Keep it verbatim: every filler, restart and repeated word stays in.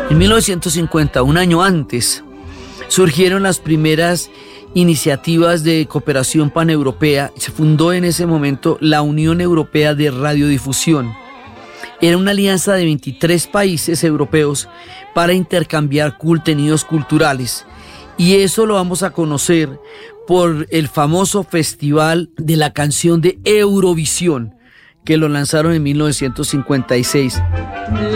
En mil novecientos cincuenta, un año antes, surgieron las primeras iniciativas de cooperación paneuropea. Se fundó en ese momento la Unión Europea de Radiodifusión. Era una alianza de veintitrés países europeos para intercambiar contenidos culturales. Y eso lo vamos a conocer por el famoso Festival de la Canción de Eurovisión, que lo lanzaron en mil novecientos cincuenta y seis.